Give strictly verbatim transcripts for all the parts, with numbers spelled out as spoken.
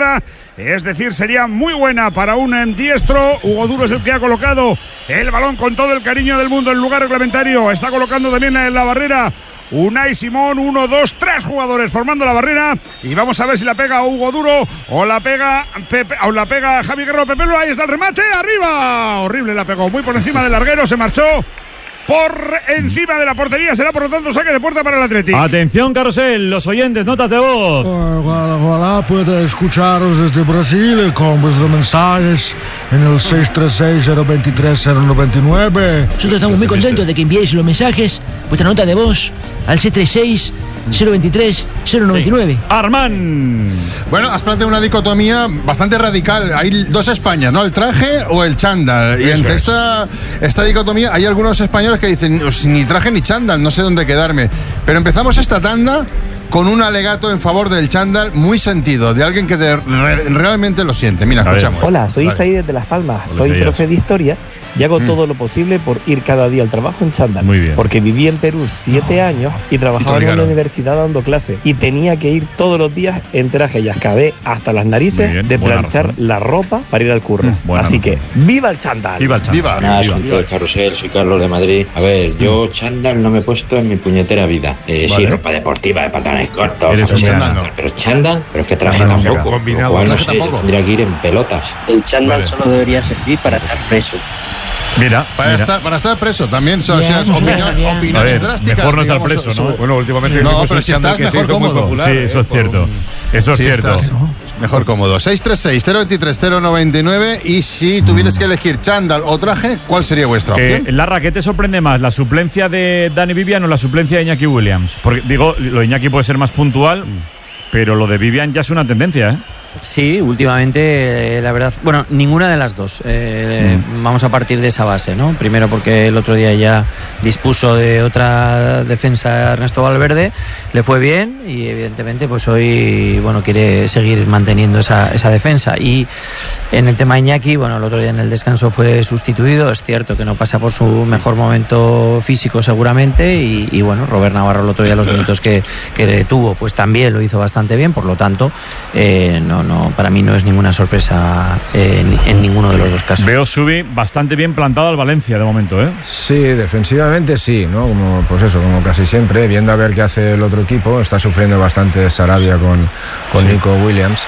izquierda, es decir, sería muy buena para un diestro. Hugo Duro es el que ha colocado el balón con todo el cariño del mundo en el lugar reglamentario. Está colocando también en la barrera Unai Simón, uno, dos, tres jugadores formando la barrera, y vamos a ver si la pega Hugo Duro o la pega Pepe, o la pega Javi Guerrero Pepelo. Ahí está el remate, arriba, horrible, la pegó muy por encima del larguero, se marchó por encima de la portería, será por lo tanto saque de puerta para el Atlético. Atención, Carrusel, los oyentes, notas de voz. Ojalá, ojalá pueda escucharos desde Brasil con vuestros mensajes en el seis tres seis, cero dos tres, cero nueve nueve. Nosotros estamos muy contentos de que enviéis los mensajes, vuestra nota de voz al seis tres seis, cero dos tres, cero nueve nueve. Sí. Armán. Bueno, has planteado una dicotomía bastante radical. Hay dos Españas, ¿no? El traje o el chándal. Y entre esta, esta dicotomía hay algunos españoles que dicen ni traje ni chándal, no sé dónde quedarme. Pero empezamos esta tanda con un alegato en favor del chándal muy sentido, de alguien que de, re, realmente lo siente. Mira, escuchamos. Hola, soy vale. Isaí desde Las Palmas. Hola, soy Isaías. Profe de historia y hago mm. todo lo posible por ir cada día al trabajo en chándal. Muy bien. Porque viví en Perú siete no. años y trabajaba y en la universidad dando clases. Y tenía que ir todos los días en traje y acabé hasta las narices de planchar razón. la ropa para ir al curro. Mm, Así razón. que, ¡viva el chándal! ¡Viva el chándal! ¡Viva! Nada, viva. Soy todo el Carrusel, soy Carlos de Madrid. A ver, yo chándal no me he puesto en mi puñetera vida. Eh, vale. Sí, ropa deportiva, de pantalones cortos. Eres un chándal, no. Pero chándal, pero es que traje no, tampoco. Combinado, cual, no traje sé, tampoco. Tendría que ir en pelotas. El chándal vale. solo debería servir para estar preso. Mira, para mira. estar para estar preso también, son Bien, o sea, opinión, bien. opiniones A ver, drásticas. mejor no estar digamos, preso, ¿no? Su, bueno, últimamente no, pero si estás mejor cómodo. Popular, sí, eso eh, es cierto. Eso es si cierto. Estás, mejor cómodo. seis tres seis, cero dos tres, cero nueve nueve. Y si tuvieras que elegir chándal o traje, ¿cuál sería vuestra opción? Eh, Larra, ¿qué te sorprende más? ¿La suplencia de Dani Vivian o la suplencia de Iñaki Williams? Porque digo, lo de Iñaki puede ser más puntual, pero lo de Vivian ya es una tendencia, ¿eh? Sí, últimamente, eh, la verdad, bueno, ninguna de las dos. Eh, mm. Vamos a partir de esa base, ¿no? Primero porque el otro día ya dispuso de otra defensa Ernesto Valverde, le fue bien y evidentemente pues hoy, bueno, quiere seguir manteniendo esa, esa defensa. Y en el tema Iñaki, bueno, el otro día en el descanso fue sustituido, es cierto que no pasa por su mejor momento físico seguramente y, y bueno, Robert Navarro el otro día los minutos que, que tuvo, pues también lo hizo bastante bien, por lo tanto, eh, no No, para mí no es ninguna sorpresa en, en ninguno de los dos casos. Veo Subi bastante bien plantado al Valencia de momento, ¿eh? Sí, defensivamente sí, ¿no? Como, pues eso, como casi siempre, viendo a ver qué hace el otro equipo, está sufriendo bastante Sarabia con, con sí. Nico Williams.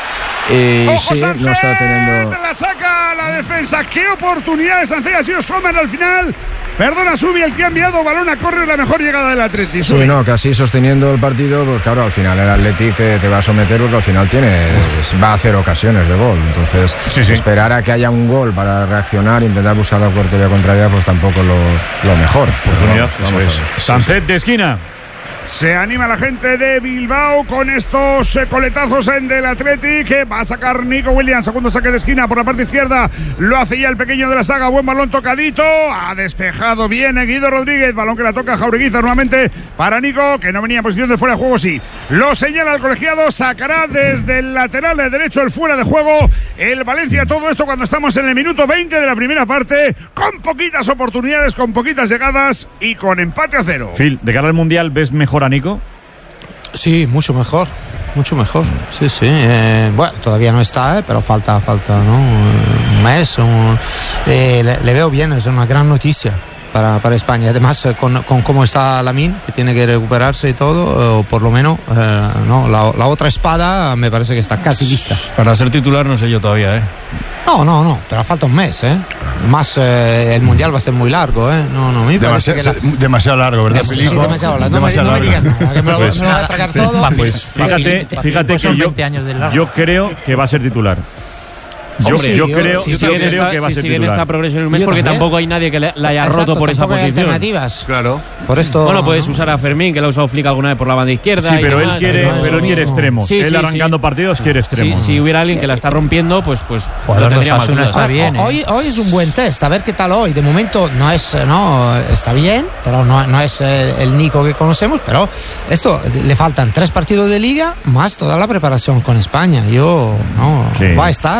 Y ¡Ojo, sí, Sánchez! no está teniendo... La saca la defensa. ¡Qué oportunidades! Sánchez ha sido Sommer al final. Perdona, Subi, el que ha enviado balón a córner, la mejor llegada del Atleti. Sí, no, casi sosteniendo el partido, pues claro, al final el Atleti te, te va a someter porque al final tiene, va a hacer ocasiones de gol. Entonces, sí, sí. esperar a que haya un gol para reaccionar, intentar buscar la portería contraria, pues tampoco lo, lo mejor. Oportunidad, no, vamos eso es. Sánchez de esquina. Se anima la gente de Bilbao con estos eh, coletazos en del Athletic, que va a sacar Nico Williams, segundo saque de esquina por la parte izquierda, lo hace ya el pequeño de la saga, buen balón tocadito, ha despejado bien Guido Rodríguez, balón que la toca Jaureguizar nuevamente para Nico, que no venía en posición de fuera de juego, sí, lo señala el colegiado, sacará desde el lateral de derecho el fuera de juego, el Valencia, todo esto cuando estamos en el minuto veinte de la primera parte, con poquitas oportunidades, con poquitas llegadas y con empate a cero. Phil, de cara al Mundial, ¿ves mejor a Nico? Sí, mucho mejor, mucho mejor. Sí, sí. Eh, bueno, todavía no está, eh, pero falta, falta, ¿no? Un mes. Un, eh, le, le veo bien, es una gran noticia para, para España. Además, con, con cómo está Lamine, que tiene que recuperarse y todo, o por lo menos, eh, no, la, la otra espada me parece que está casi lista. Para ser titular no sé yo todavía, ¿eh? No, no, no, pero falta un mes, ¿eh? Más eh, el Mundial va a ser muy largo, ¿eh? No, no, me parece demasiado, que la... demasiado largo, ¿verdad, Sí, sí, demasiado largo. No, demasiado me, no me digas nada, que me lo, pues, me lo voy a tragar todo. Pues fíjate, fíjate que yo, yo creo que va a ser titular. Yo, Hombre, yo, yo creo, si yo siguen creo esta, que va a si ser siguen titular. esta progresión en un mes, Yo porque también. tampoco hay nadie que la, la haya Exacto, roto por esa tampoco hay posición. alternativas. Claro. Por esto. Bueno, puedes ¿no? usar a Fermín, que lo ha usado Flick alguna vez por la banda izquierda. Sí, y pero demás, él quiere, no, pero él quiere extremos. Sí, él sí, arrancando sí. partidos quiere extremos. Si, si hubiera alguien que la está rompiendo, pues, pues Jugador no tendría de más Osasuna dudas. está bien, ¿eh? Hoy, hoy es un buen test, a ver qué tal hoy. De momento no es, no, está bien, pero no, no es el, el Nico que conocemos, pero esto le faltan tres partidos de liga más toda la preparación con España. Yo, no, Sí. va a estar, va a estar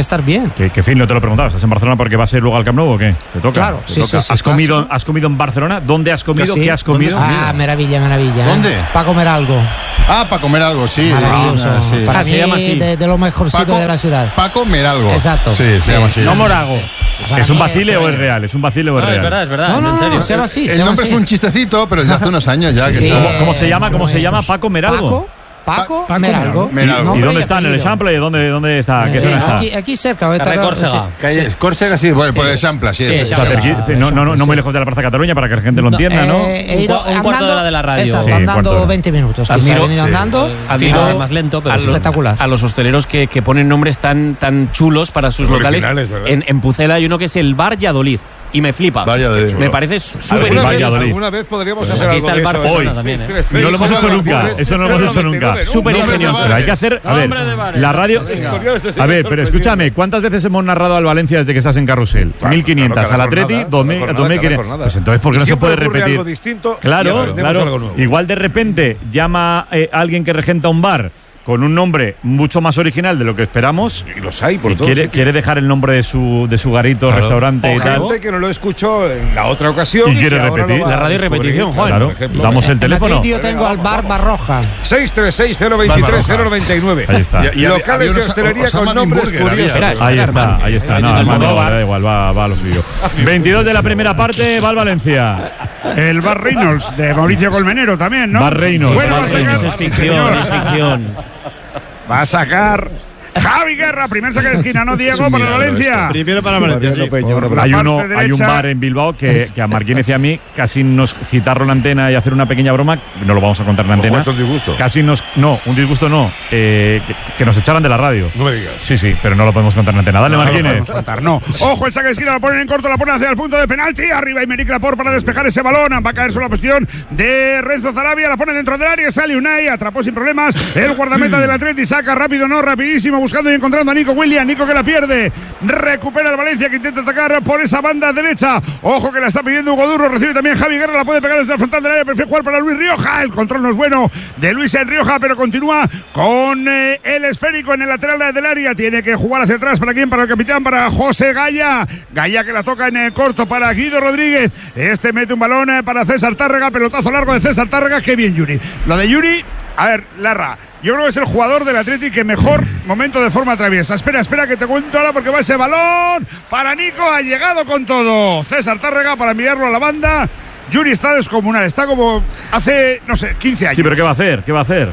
estar bien. ¿Qué, qué fin? No te lo he preguntado. ¿Estás en Barcelona porque vas a ir luego al Camp Nou o qué? ¿Te toca? Claro, ¿Te sí, toca? sí, sí, ¿Has, sí, comido, sí. ¿Has comido en Barcelona? ¿Dónde has comido? Sí. ¿Qué has comido? Ah, maravilla, maravilla. ¿Dónde? Para comer algo. Ah, para comer algo, sí. Maravilloso. Ah, sí. Para Ah, mí, se llama así. de, de lo mejorcito Paco- de la ciudad. Para comer algo. Exacto. Sí, se Sí. llama así. No sí. Morago. Para ¿Es un mí vacile eso o es real? ¿Es un vacile o es No, es real? verdad, es verdad. No, no, en no, serio. no, se llama así. se El llama nombre así. es un chistecito, pero desde hace unos años ya que Sí. está. ¿Cómo, cómo se llama? ¿Cómo se Estos. llama? ¿Paco Meralgo? Paco, Paco, Paco Meralgo. Meralgo. ¿Y Nombre dónde está? ¿En el apellido. Example? ¿Dónde, ¿Dónde está? ¿Qué Eh, zona está? Aquí, aquí cerca. Carrer está- Córcega. Calle Córcega, sí, bueno, por el Champla, sí. Sí, eso. O sea, Ejemplo. cerqui- Ah, no, no, no, no muy sí. lejos de la Plaza Cataluña para que la gente lo entienda, ¿no? Eh, he ido Un cua- un cuarto de hora de la radio. Exacto, Sí, cuarto de andando hora. veinte minutos. Quizá Admiro- he venido sí. andando. Admiro Ah, más lento, pero a los- espectacular. A los hosteleros que, que ponen nombres tan, tan chulos para sus locales. Originales, ¿verdad? En, en Pucela hay uno que es el Bar Valladolid. Y me flipa. Valladolid. Me parece súper Alguna vez- ingenioso. ¿Alguna vez podríamos Pues hacer aquí algo está de el bar eso? Barcelona Hoy. también, ¿eh? seis tres seis. No lo hemos hecho Hola, nunca. Juárez, Eso no lo hemos hecho nunca. noventa y nueve. Súper Un nombre de ingenioso. Pero hay que bares. hacer, a ver, Hombre de bares. la radio. Es curioso, sí, A ver, es pero escúchame, ¿cuántas veces hemos narrado al Valencia desde que estás en Carrusel? Claro, mil quinientas, claro, cada al Atleti, jornada, dos mil, cada dos mil jornada, cada quinientas. jornada. Pues entonces, ¿por qué Y no se siempre puede ocurre repetir? algo distinto y Claro, aprendemos claro. algo nuevo. Igual de repente llama eh, alguien que regenta un bar con un nombre mucho más original de lo que esperamos. Y los hay por y todos quiere, sitios. quiere dejar el nombre de su, de su garito, Claro. restaurante O y tal. gente que no lo escuchó en la otra ocasión Y quiere que ahora repetir. lo va La a radio y descubrir, repetición, Juan. Claro, por ejemplo. damos el En teléfono. Madrid yo tengo al bar Barroja. seis tres seis cero veintitrés cero noventa y nueve. Ahí está. Y, y había- locales había de unos- hostelería Osama con Bin nombres Burger curiosos. había. Espera, Ahí está, ahí está. Ahí No, está el hermano, mono bar. da igual, va, va a lo suyo. veintidós de la primera parte, va al Valencia. El Bar Reynolds de Mauricio Colmenero también, ¿no? Bar Reynolds. Bueno, va a Bar sacar, Reynolds, es ficción, es ficción. va a sacar Javi Guerra, primer saque de esquina, ¿no, Diego? Para milagro Valencia. Primero para Valencia. Mariano Peña, Por la Hay, uno, parte hay un derecha. bar en Bilbao que, que a Marquínez y a mí casi nos citaron la antena y hacer una pequeña broma. No lo vamos a contar en la Pues antena. cuánto disgusto. Casi nos. No, un disgusto no. eh, que, que nos echaran de la radio. No me digas. Sí, sí, pero no lo podemos contar en la antena. Dale, No lo Marquínez. podemos contar, no. Ojo, el saque de esquina, la ponen en corto, la ponen hacia el punto de penalti. Arriba Imeric Laporte para despejar ese balón. Va a caer sobre la posición de Renzo Zarabia. La pone dentro del área. Sale Unai, atrapó sin problemas. El guardameta del Atleti saca rápido, no, rapidísimo, buscando y encontrando a Nico Williams. Nico que la pierde. Recupera el Valencia que intenta atacar por esa banda derecha. Ojo que la está pidiendo Hugo Durro. Recibe también Javi Guerra. La puede pegar desde el frontal del área. Prefiere jugar para Luis Rioja. El control no es bueno de Luis en Rioja, pero continúa con eh, el esférico en el lateral del área. Tiene que jugar hacia atrás. ¿Para quién? Para el capitán, para José Gaya. Gaya que la toca en el corto para Guido Rodríguez. Este mete un balón eh, para César Tárrega. Pelotazo largo de César Tárrega. Qué bien, Yuri. Lo de Yuri. A ver, Larra, yo creo que es el jugador del Atleti que mejor momento de forma atraviesa. Espera, espera, que te cuento ahora porque va ese balón para Nico. Ha llegado con todo. César Tárrega para enviarlo a la banda. Yuri está descomunal, está como hace, no sé, quince años. Sí, pero ¿qué va a hacer? ¿Qué va a hacer?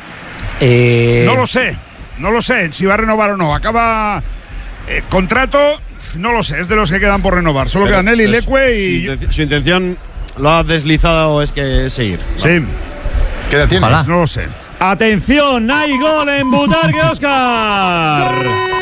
Eh, No lo sé, no lo sé si va a renovar o no. Acaba eh, contrato, no lo sé, es de los que quedan por renovar. Solo Pero, quedan él y pues, Leque y... Su, intenci- su intención lo ha deslizado es que es seguir. Sí. ¿Qué edad tienes? Pues no lo sé. Atención, hay gol en Butarque, Oscar.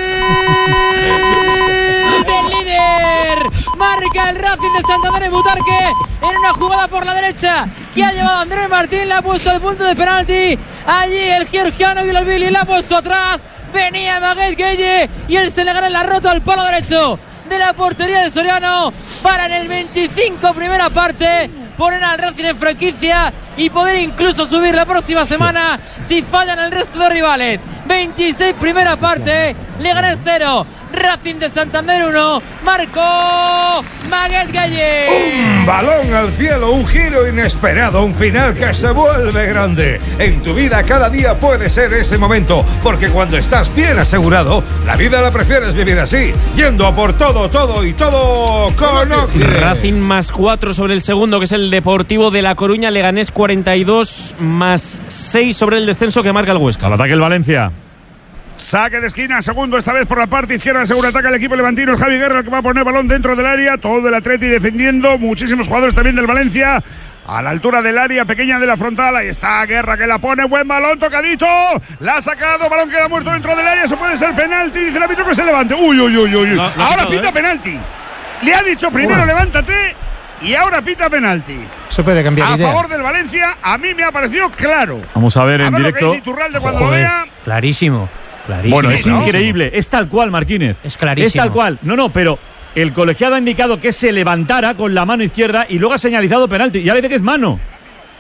Del líder, marca el Racing de Santander en Butarque en una jugada por la derecha que ha llevado Andrés Martín, la ha puesto al punto de penalti. Allí el georgiano Villalbili la ha puesto atrás. Venía Maguette Gueye y el Senegalés la ha roto al palo derecho de la portería de Soriano para en el veinticinco primera parte poner al Racing en franquicia y poder incluso subir la próxima semana si fallan el resto de rivales. veintiséis primera parte, Leganés cero, Racing de Santander uno, marcó Maguette Gueye. Un balón al cielo, un giro inesperado, un final que se vuelve grande. En tu vida cada día puede ser ese momento, porque cuando estás bien asegurado, la vida la prefieres vivir así, yendo a por todo, todo y todo con Occidente. Racing más cuatro sobre el segundo, que es el Deportivo de La Coruña. Leganés cuarenta y dos más seis sobre el descenso que marca el Huesca. Al ataque el Valencia. Saque de esquina, segundo esta vez por la parte izquierda, seguro ataca el equipo levantino, el Javi Guerra, el que va a poner balón dentro del área, todo el Atleti defendiendo, muchísimos jugadores también del Valencia, a la altura del área pequeña de la frontal, ahí está Guerra que la pone, buen balón, tocadito, la ha sacado, balón queda muerto dentro del área, eso puede ser penalti, dice el árbitro que se levante, uy, uy, uy, uy, Lo- lo ahora quitado, pita ¿eh? penalti, le ha dicho primero levántate y ahora pita penalti. Eso puede cambiar A de idea. favor del Valencia, a mí me ha parecido claro. Vamos a ver A en ver lo que directo. dice Iturralde cuando lo Joder, vea. clarísimo, clarísimo. Bueno, es ¿no? increíble. Es tal cual, Marquínez. Es clarísimo. Es tal cual. No, no, pero el colegiado ha indicado que se levantara con la mano izquierda y luego ha señalizado penalti. Y ahora dice que es mano.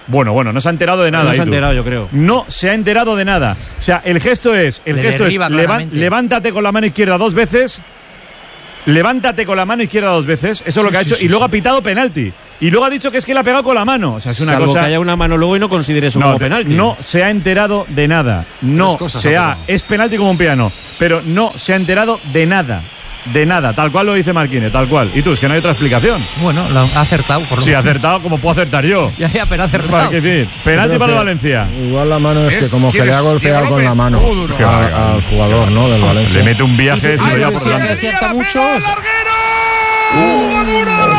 Bueno, bueno, no se ha enterado de nada. No se ha Itu. enterado, yo creo. No se ha enterado de nada. O sea, el gesto es, el Le gesto es, derriba levan- claramente. levántate con la mano izquierda dos veces, levántate con la mano izquierda dos veces, eso es lo que ha hecho, y luego ha pitado penalti. Y luego ha dicho que es que le ha pegado con la mano. O sea, es una Salvo cosa... que haya una mano luego y no considere eso No, como te- penalti. no se ha enterado de nada. No cosas se ha ha... pasado. Es penalti como un piano, pero no se ha enterado de nada. De nada, tal cual lo dice Marquínez, tal cual. Y tú, es que no hay otra explicación. Bueno, lo ha acertado. Por lo Sí, ha menos. acertado como puedo acertar yo. Ya, ya, pero ha Para acertado. qué decir, penalti Creo para el que Valencia. Igual la mano es, Es- que como que ¿quién le ha es? golpeado Diego con la López. mano Oh, duro. a- Qué bárbaro. al jugador, ¿no? Del Valencia. Le mete un viaje si Ay, lo lleva por decía delante. que es cierto, la muchos. pegó al larguero. ¡Hugo Duro al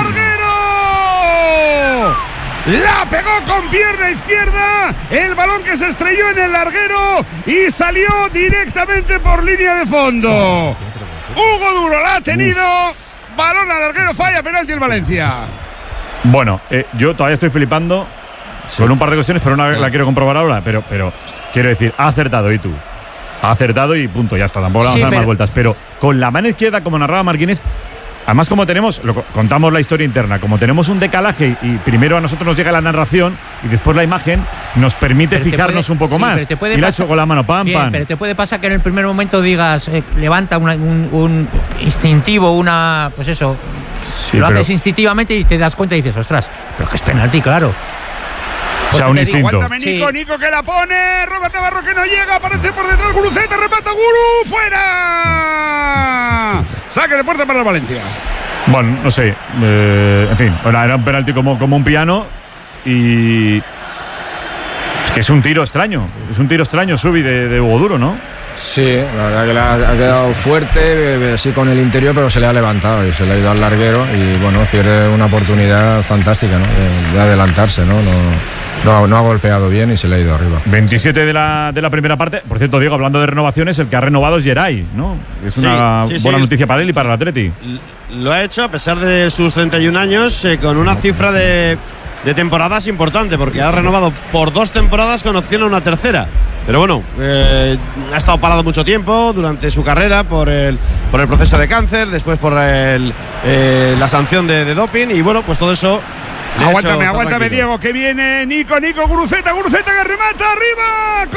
larguero! La pegó con pierna izquierda, el balón que se estrelló en el larguero y salió directamente por línea de fondo. Hugo Duro la ha tenido, balón al larguero, falla penalti el Valencia. Bueno, eh, yo todavía estoy flipando con un par de cuestiones, pero una la quiero comprobar ahora. Pero, pero quiero decir, ha acertado y tú. Ha acertado y punto, ya está. Tampoco le vamos Sí, a dar pero- más vueltas. Pero con la mano izquierda, como narraba Marquínez, además como tenemos, lo, contamos la historia interna, como tenemos un decalaje y primero a nosotros nos llega la narración y después la imagen, nos permite Pero te fijarnos puede- un poco sí, más. pero te puede Y la ha pasar- hecho con la mano, pam, Bien, pam. pero te puede pasar que en el primer momento digas, eh, levanta una- un, un instintivo, una. Pues eso. Sí, lo pero- haces instintivamente y te das cuenta y dices, ostras, pero que es penalti, claro. O sea, un te digo, instinto. Aguántame Nico, Sí. Nico que la pone, Robert Navarro que no llega, aparece por detrás Guruceta, remata Guru, fuera. Saque de puerta para el Valencia. Bueno, no sé. eh, en fin, bueno, era un penalti como, como un piano y. Es que es un tiro extraño. Es un tiro extraño, Subi, de, de Hugo Duro, ¿no? Sí, la verdad que le ha, ha quedado fuerte, eh, sí con el interior, pero se le ha levantado y se le ha ido al larguero y bueno, pierde una oportunidad fantástica, ¿no? De, de adelantarse, ¿no? No, no, no ha golpeado bien y se le ha ido arriba. veintisiete de la, de la primera parte. Por cierto, Diego, hablando de renovaciones, el que ha renovado es Geray, ¿no? Es una Sí, sí, buena sí. noticia para él y para el Atleti. Lo ha hecho a pesar de sus treinta y un años, eh, con una cifra de, de temporadas importante, porque ha renovado por dos temporadas con opción a una tercera. Pero bueno, eh, ha estado parado mucho tiempo durante su carrera por el, por el proceso de cáncer, después por el, eh, la sanción de, de doping y bueno, pues todo eso. le ha Aguántame, hecho estar aguántame, tranquilo. Diego, que viene Nico, Nico, Guruceta, Guruceta que remata arriba,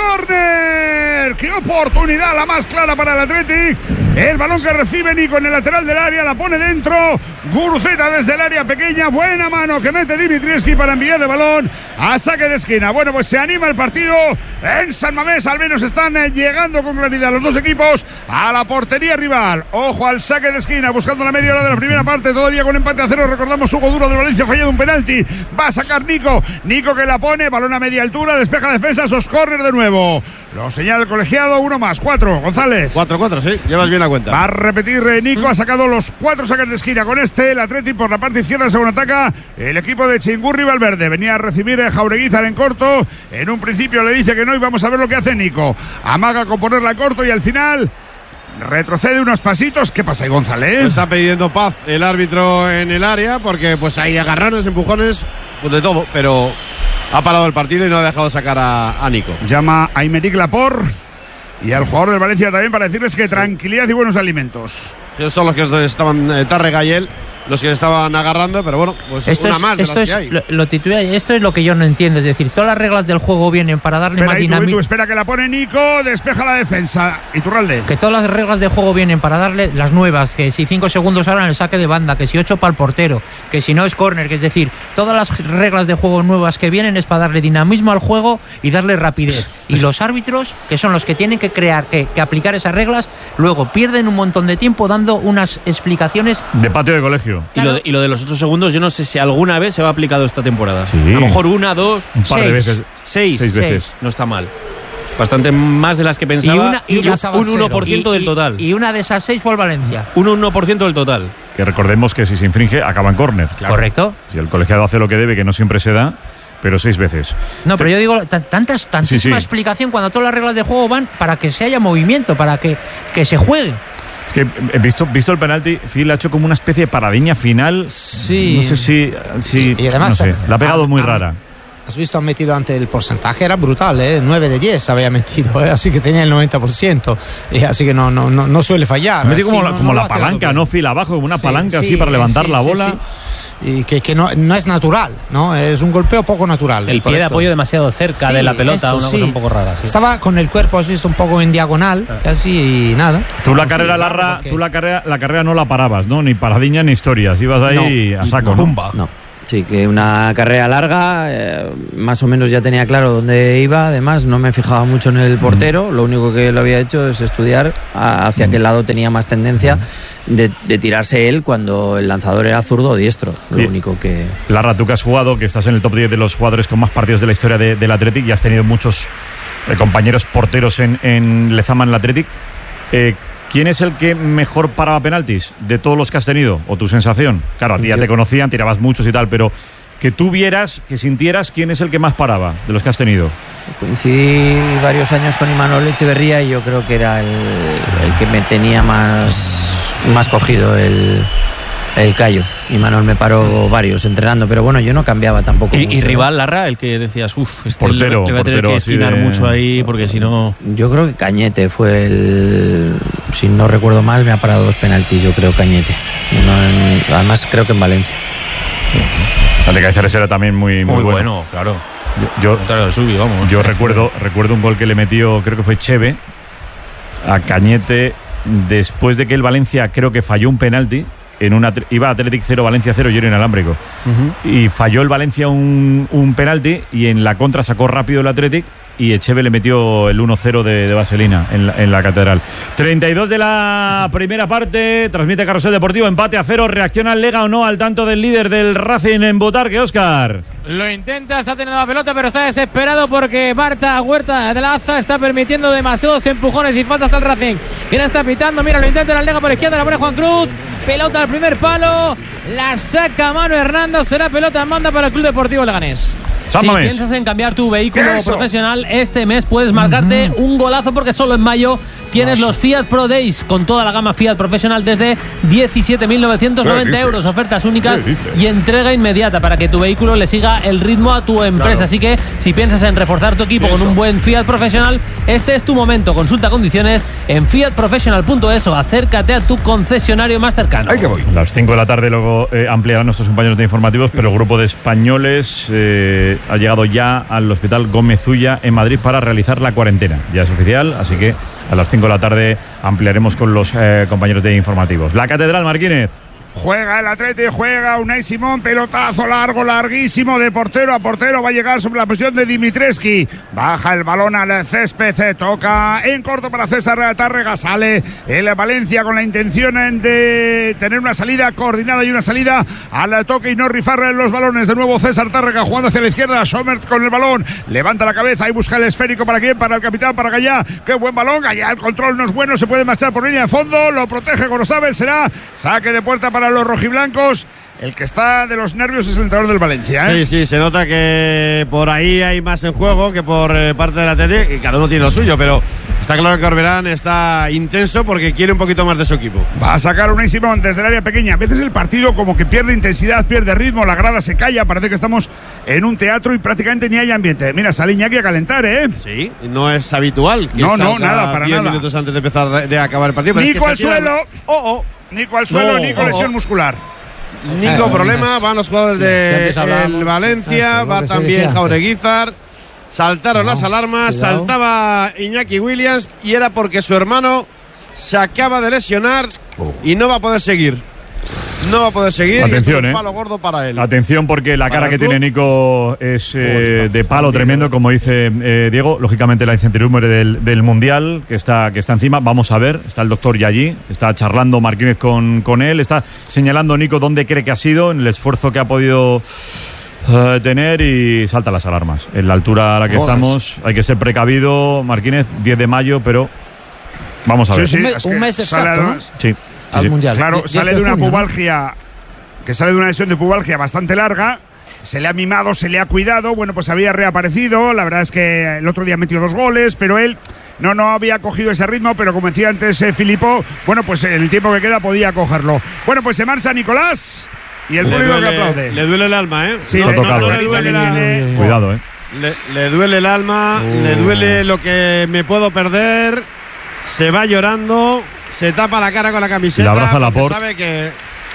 córner. Qué oportunidad, la más clara para el Athletic. El balón que recibe Nico en el lateral del área, la pone dentro. Guruceta desde el área pequeña, buena mano que mete Dimitrievski para enviar el balón a saque de esquina. Bueno, pues se anima el partido en San Mamés, al menos están eh, llegando con claridad los dos equipos a la portería rival. Ojo al saque de esquina, buscando la media hora de la primera parte, todavía con empate a cero. Recordamos, Hugo Duro del Valencia fallado un penalti. Va a sacar Nico, Nico que la pone, balón a media altura, despeja defensa, esos córner de nuevo. Lo señala el colegiado, uno más, cuatro, González. cuatro cuatro, sí, llevas bien la cuenta. Va a repetir eh, Nico, ha sacado los cuatro saques de esquina. Con este, el Atleti por la parte izquierda, según ataca el equipo de Chingurri Valverde. Venía a recibir a Jaureguizar en corto. En un principio le dice que no y vamos a ver lo que hace Nico. Amaga con ponerla en corto y al final retrocede unos pasitos. ¿Qué pasa ahí, González? Está pidiendo paz el árbitro en el área porque pues hay agarrones, empujones, pues de todo, pero ha parado el partido y no ha dejado sacar a, a Nico. Llama a Aymeric Laporte y al jugador del Valencia también para decirles que tranquilidad y buenos alimentos. Son los que estaban, eh, Tárrega y él, los que estaban agarrando, pero bueno, pues Esto una es, más de esto las es que hay. lo, lo titula- esto es lo que yo no entiendo. Es decir, todas las reglas del juego vienen para darle Espera, más ahí tú, ahí tú, dinamismo. espera que la pone Nico, despeja la defensa. Iturralde. Que todas las reglas del juego vienen para darle las nuevas, que si cinco segundos ahora en el saque de banda, que si ocho para el portero, que si no es córner, que es decir, todas las reglas de juego nuevas que vienen es para darle dinamismo al juego y darle rapidez. Y los árbitros, que son los que tienen que crear, que, que aplicar esas reglas, luego pierden un montón de tiempo dando unas explicaciones. De patio de colegio. Y lo de, y lo de los ocho segundos, yo no sé si alguna vez se va aplicado esta temporada. Sí. A lo mejor una, dos, Un par de seis. veces. Seis. Seis veces. No está mal. Bastante más de las que pensaba. Y una, y un, las- un uno por ciento y- del total. Y, y una de esas seis fue al Valencia. Un uno por ciento del total. Que recordemos que si se infringe, acaba en córner. Correcto. Si el colegiado hace lo que debe, que no siempre se da, pero seis veces. No, pero yo digo, ta- tantas, tantísima Sí, sí. explicación cuando todas las reglas de juego van para que se haya movimiento, para que, que se juegue. Es que he visto, visto el penalti, Phil ha hecho como una especie de paradigma final. Sí. No sé si. si Y- y además, no sé, la ha pegado ah, muy ah, rara. Has visto, han metido ante el porcentaje, era brutal, ¿eh? nueve de diez había metido, ¿eh? Así que tenía el noventa por ciento. Y así que no, no, no, no suele fallar. Ha metido como, Sí, la, no- como no lo la ha tirado palanca, bien. ¿no? Phil abajo, como una Sí, palanca sí, así para levantar sí, la sí, bola. sí. y que, que no, no es natural, ¿no? Es un golpeo poco natural. El pie de apoyo demasiado cerca sí, de la pelota, esto, una sí. cosa un poco rara. Sí. Estaba con el cuerpo, has visto, un poco en diagonal, ah. casi y nada. Tú la carrera, Larra, porque... tú la carrera, la carrera no la parabas, ¿no? Ni paradiña ni historias, ibas ahí no, a saco, no, ¿no? No. Sí, que una carrera larga, eh, más o menos ya tenía claro dónde iba, además no me fijaba mucho en el portero, mm. lo único que lo había hecho es estudiar hacia mm. qué lado tenía más tendencia de, de tirarse él cuando el lanzador era zurdo o diestro, lo sí. único que... Larra, tú que has jugado, que estás en el top diez de los jugadores con más partidos de la historia de, del Athletic y has tenido muchos eh, compañeros porteros en, en Lezama en el Athletic, eh, ¿quién es el que mejor paraba penaltis de todos los que has tenido? ¿O tu sensación? Claro, a ti ya te conocían, tirabas muchos y tal, pero que tú vieras, que sintieras quién es el que más paraba de los que has tenido. Coincidí varios años con Imanol Echeverría y yo creo que era el, el que me tenía más, más cogido el... El callo. Imanol me paró varios entrenando, pero bueno, yo no cambiaba tampoco. ¿Y, mucho, y rival, Larra, el que decías, uff, este portero, le, le va a tener que esquinar de... mucho ahí, porque si no... Yo creo que Cañete fue el... Si no recuerdo mal, me ha parado dos penaltis, yo creo, Cañete. Uno en... Además, creo que en Valencia. Sí. Santi Caiceres era también muy, muy, muy bueno. bueno. Claro. Yo, yo, Subi, vamos. yo recuerdo, recuerdo un gol que le metió, creo que fue Cheve, a Cañete, después de que el Valencia creo que falló un penalti. En una, iba Athletic cero, Valencia cero, yo era inalámbrico. Uh-huh. Y falló el Valencia un, un penalti y en la contra sacó rápido el Athletic y Echeve le metió el uno cero de, de Vaselina en la, en la Catedral. treinta y dos de la primera parte, transmite Carrusel Deportivo, empate a cero, reacciona el Lega o no al tanto del líder del Racing en Botarque, Óscar. Lo intenta, está teniendo la pelota, pero está desesperado porque Marta Huerta de la Aza está permitiendo demasiados empujones y faltas al Racing. ¿Quién está pitando? Mira, lo intenta el Lega por izquierda, la pone Juan Cruz. Pelota al primer palo, la saca Manu Hernández, será pelota en banda para el Club Deportivo Leganés. Si piensas en cambiar tu vehículo profesional, este mes puedes marcarte uh-huh. un golazo porque solo en mayo tienes los Fiat Pro Days con toda la gama Fiat profesional desde diecisiete mil novecientos noventa euros. Ofertas únicas y entrega inmediata para que tu vehículo le siga el ritmo a tu empresa. Claro. Así que si piensas en reforzar tu equipo Eso. con un buen Fiat profesional, este es tu momento. Consulta condiciones en fiat professional punto es o acércate a tu concesionario más cercano. Ahí que voy. A las cinco de la tarde luego eh, ampliarán nuestros compañeros de informativos, pero el grupo de españoles eh, ha llegado ya al Hospital Gómez Ulla en Madrid para realizar la cuarentena. Ya es oficial, así que a las cinco de la tarde ampliaremos con los eh, compañeros de informativos. La Catedral, Marquínez. Juega el Atleti, juega Unai Simón, pelotazo largo, larguísimo, de portero a portero, va a llegar sobre la posición de Dimitrescu, baja el balón al césped, toca en corto para César Tárrega, sale el Valencia con la intención de tener una salida coordinada y una salida al toque y no rifar los balones. De nuevo César Tárrega jugando hacia la izquierda, Sommer con el balón, levanta la cabeza y busca el esférico. ¿Para quién? Para el capitán, para Gallá. Qué buen balón, Gallá, el control no es bueno, se puede marchar por línea de fondo, lo protege Gorosabel, será saque de puerta para los rojiblancos. El que está de los nervios es el entrenador del Valencia, ¿eh? Sí, sí, se nota que por ahí hay más en juego que por eh, parte del Atleti, y cada uno tiene lo suyo, pero está claro que Corberán está intenso porque quiere un poquito más de su equipo. Va a sacar Unai Simón desde el área pequeña. A veces el partido como que pierde intensidad, pierde ritmo, la grada se calla, parece que estamos en un teatro y prácticamente ni hay ambiente. Mira, sale Iñaki a calentar, ¿eh? Sí, no es habitual que no, no, nada, para diez nada. minutos antes de empezar de acabar el partido. Pero Nico es que al suelo. Oh, oh. Nico al suelo, no, Nico oh, lesión oh. muscular. Nico, problema, van los jugadores de el Valencia, ah, va también Jaureguizar. Saltaron no, las alarmas, cuidado. Saltaba Iñaki Williams y era porque su hermano se acaba de lesionar oh. y no va a poder seguir. No va a poder seguir. Atención, y es un eh. palo gordo para él. Atención, porque la para cara que tiene Nico es eh, de palo tremendo, como dice eh, Diego. Lógicamente la incertidumbre del, del Mundial que está, que está encima. Vamos a ver, está el doctor ya allí, está charlando Marquínez con, con él, está señalando Nico dónde cree que ha sido, en el esfuerzo que ha podido uh, tener, y salta las alarmas. En la altura a la que Jodas. estamos hay que ser precavido, Marquínez, diez de mayo, pero vamos a ver. Sí, sí, un, es un mes exacto, ¿no? Sí. Al sí. Mundial. Claro, y, sale de una junio, pubalgia, ¿no? que sale de una lesión de pubalgia bastante larga. Se le ha mimado, se le ha cuidado. Bueno, pues había reaparecido. La verdad es que el otro día metió dos goles, pero él no, no había cogido ese ritmo. Pero como decía antes eh, Filippo, bueno, pues el tiempo que queda podía cogerlo. Bueno, pues se marcha Nicolás y el público que aplaude. Le duele el alma, ¿eh? Sí, no, le, tocado, no, no, le duele la, eh. Cuidado, ¿eh? Le, le duele el alma, uh. le duele lo que me puedo perder. Se va llorando. Se tapa la cara con la camiseta. Le abraza la porque porta. Sabe que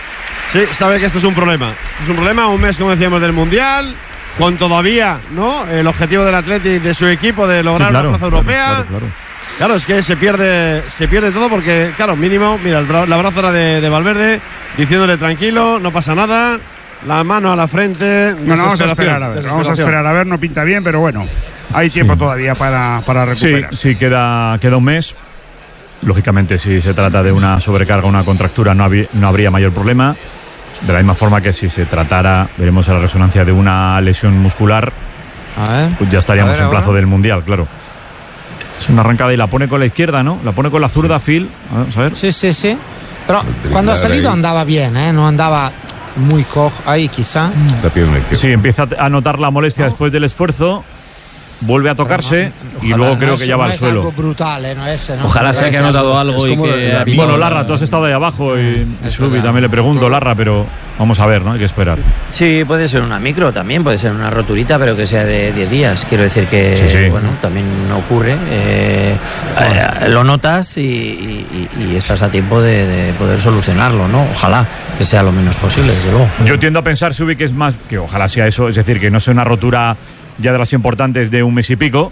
Sí, sabe que esto es un problema. Esto es un problema, un mes, como decíamos, del Mundial, con todavía, ¿no?, el objetivo del Athletic, de su equipo, de lograr sí, claro, una plaza europea. Claro, claro, claro. Claro, es que se pierde se pierde todo porque, claro, mínimo, mira, el, bra el abrazo era de, de Valverde, diciéndole tranquilo, no pasa nada, la mano a la frente. Bueno, vamos a esperar a ver, vamos a esperar a ver, no pinta bien, pero bueno, hay tiempo sí. todavía para, para recuperar. Sí, sí, queda, queda un mes. Lógicamente, si se trata de una sobrecarga, una contractura, no, no habría mayor problema. De la misma forma que si se tratara, veremos la resonancia de una lesión muscular, a ver, pues ya estaríamos ver, en plazo del Mundial, claro. Es una arrancada y la pone con la izquierda, ¿no? La pone con la zurda, Phil. Vamos a ver. Sí, sí, sí. Pero cuando ha salido andaba bien, ¿eh? No andaba muy cojo. Ahí quizá. Sí, empieza a notar la molestia no. después del esfuerzo. Vuelve a tocarse no, y luego no creo que ya va no al suelo. Algo brutal, ¿eh? No es, no, Ojalá sea que ha notado algo y que... Bueno, Larra, tú has estado ahí abajo y, y Subi también le pregunto, Larra, pero vamos a ver, ¿no? Hay que esperar. Sí, puede ser una micro también, puede ser una roturita, pero que sea de diez días. Quiero decir que, sí, sí. bueno, también ocurre. Eh, eh, lo notas y, y, y estás a tiempo de, de poder solucionarlo, ¿no? Ojalá que sea lo menos posible, desde luego. Yo tiendo a pensar, Subi, que es más, que ojalá sea eso, es decir, que no sea una rotura ya de las importantes de un mes y pico.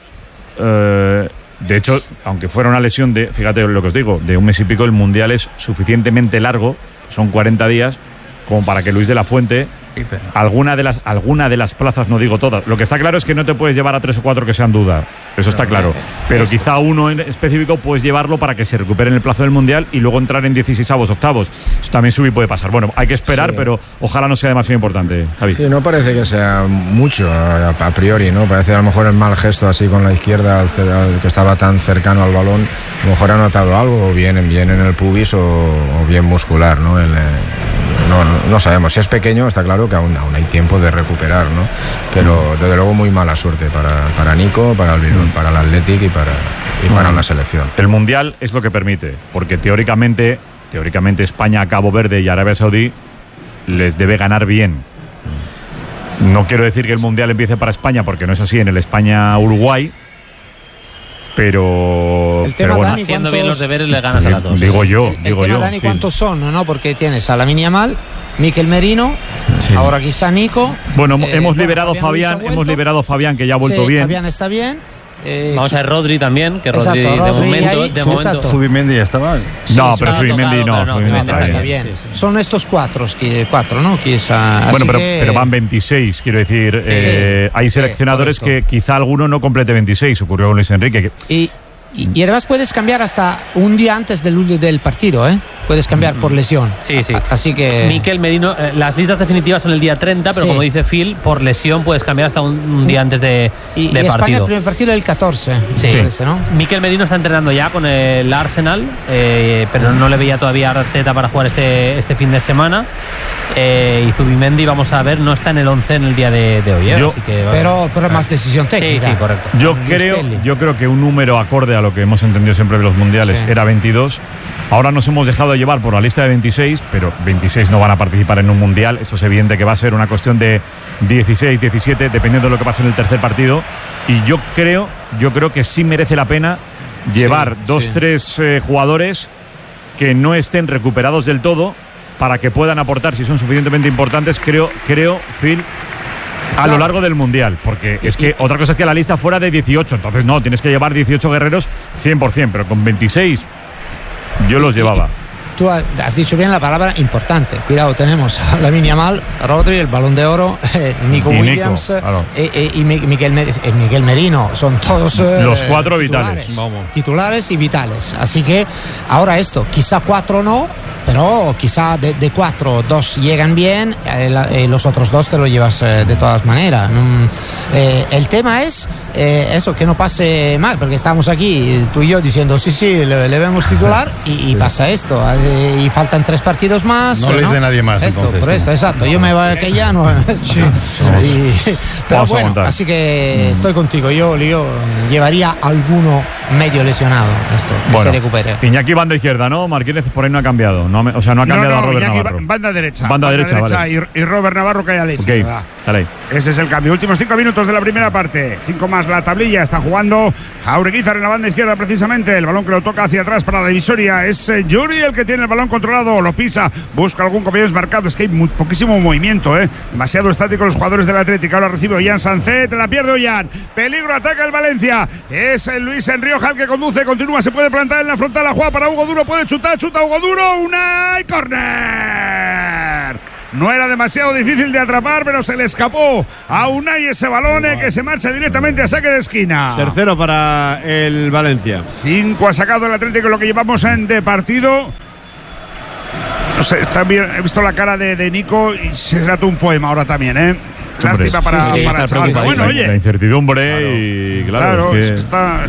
Eh, de hecho, aunque fuera una lesión de, fíjate lo que os digo, de un mes y pico, el Mundial es suficientemente largo, son cuarenta días, como para que Luis de la Fuente, alguna de las alguna de las plazas, no digo todas, lo que está claro es que no te puedes llevar a tres o cuatro que sean duda, eso está claro, pero quizá uno en específico puedes llevarlo para que se recupere en el plazo del Mundial y luego entrar en dieciseisavos, octavos. Eso también Subi puede pasar. Bueno, hay que esperar, sí. pero ojalá no sea demasiado importante, Javi. Sí, no parece que sea mucho a, a priori, ¿no? Parece a lo mejor el mal gesto así con la izquierda, al, al que estaba tan cercano al balón, a lo mejor ha notado algo, o bien, bien en el pubis o, o bien muscular, ¿no? El, No, no, no sabemos. Si es pequeño, está claro que aún, aún hay tiempo de recuperar, ¿no? Pero desde luego muy mala suerte para, para Nico, para el, para el Athletic y para, y para la selección. El Mundial es lo que permite, porque teóricamente, teóricamente España, Cabo Verde y Arabia Saudí les debe ganar bien. No quiero decir que el Mundial empiece para España, porque no es así en el España-Uruguay. Pero, el tema, pero bueno, Dani, haciendo bien los deberes le ganas a las dos. Digo yo, el, digo el tema, yo. Dani, sí. ¿cuántos son? ¿No? Porque tienes a Lamine Yamal, Mikel Merino, sí. ahora quizá Nico. Bueno, eh, hemos liberado bueno, Fabián, hemos liberado Fabián que ya ha vuelto sí, bien. Fabián está bien. Eh, Vamos a ver Rodri también, que Rodri, exacto, de Rodri momento, ahí, de momento. Zubimendi ya estaba. Sí, no, pero Zubimendi no, no, Zubimendi está, está bien. bien. Sí, sí. Son estos cuatro, cuatro, ¿no? Quizá, bueno, pero, que... pero van veintiséis, quiero decir. Sí, eh, sí. Hay seleccionadores sí, que quizá alguno no complete veintiséis. Ocurrió con Luis Enrique. Que... Y, y, y además puedes cambiar hasta un día antes del, del partido, ¿eh? Puedes cambiar por lesión. Sí, sí. Así que... Mikel Merino, eh, las listas definitivas son el día treinta, pero sí. como dice Phil, por lesión puedes cambiar hasta un, un día antes de, y, de y partido. España el primer partido el catorce. Sí. Parece, ¿no? Mikel Merino está entrenando ya con el Arsenal, eh, pero no le veía todavía a Arteta para jugar este, este fin de semana. Eh, y Zubimendi, vamos a ver, no está en el once en el día de, de hoy. ¿eh? Yo, Así que, pero, pero más decisión técnica. Sí, sí, correcto. Yo creo, yo creo que un número acorde a lo que hemos entendido siempre de los mundiales sí. era veintidós. Ahora nos hemos dejado de llevar por la lista de veintiséis, pero veintiséis no van a participar en un mundial. Esto es evidente que va a ser una cuestión de dieciséis, diecisiete, dependiendo de lo que pase en el tercer partido. Y yo creo, yo creo que sí merece la pena llevar sí, dos, sí. tres eh, jugadores que no estén recuperados del todo para que puedan aportar, si son suficientemente importantes, creo, creo, Phil, a claro. lo largo del mundial. Porque es que otra cosa es que la lista fuera de dieciocho. Entonces no, tienes que llevar dieciocho guerreros cien por ciento, pero con veintiséis... Yo los llevaba. Tú has dicho bien la palabra importante. Cuidado, tenemos a Lamine Yamal, Rodri, el Balón de Oro, eh, Nico y Williams Nico, claro. eh, eh, y Miguel, eh, Miguel Merino. Son todos eh, los cuatro titulares, vitales. Vamos. Titulares y vitales. Así que ahora esto, quizá cuatro no, pero quizá de, de cuatro, dos llegan bien, eh, la, eh, los otros dos te lo llevas eh, de todas maneras. Mm, eh, el tema es eh, eso, que no pase mal, porque estamos aquí, tú y yo, diciendo sí, sí, le, le vemos titular y, y sí. pasa esto. Eh, y faltan tres partidos más. No, ¿no? les de nadie más. Esto, entonces, por esto, exacto. Yo me voy que ya no. Sí. Y, pero Vamos bueno, así que mm. estoy contigo. Yo, yo llevaría alguno medio lesionado, esto, que bueno, se recupere. Iñaki banda izquierda, ¿no? Martínez por ahí no ha cambiado. No, o sea, no ha cambiado no, no, a Robert Iñaki, Navarro. Banda derecha. Banda, banda derecha, derecha vale. y, y Robert Navarro que hay a la izquierda. Okay. Dale. Ese es el cambio. Últimos cinco minutos de la primera parte. Cinco más. más la tablilla. Está jugando Jaureguizar en la banda izquierda precisamente. El balón que lo toca hacia atrás para la divisoria. Es eh, Yuri el que tiene el balón controlado. Lo pisa, busca algún compañero marcado. Es que hay muy, poquísimo movimiento, ¿eh? Demasiado estático los jugadores del Atlético. Ahora recibe Ollán Sancet, la pierde Ollán. Peligro, ataca el Valencia. Es el Luis Enrioja el que conduce. Continúa, se puede plantar en la frontal. La juega para Hugo Duro. Puede chutar, chuta Hugo Duro. Una y córner. No era demasiado difícil de atrapar, pero se le escapó a Unai ese balón eh, que se marcha directamente a saque de esquina. Tercero para el Valencia. Cinco ha sacado el Atlético lo que llevamos en de partido. No sé, está bien, he visto la cara de, de Nico y se trata un poema ahora también, ¿eh? Lástima para, sí, sí, para el chaval. Bueno, oye. La incertidumbre claro. y claro, claro es que, es que está...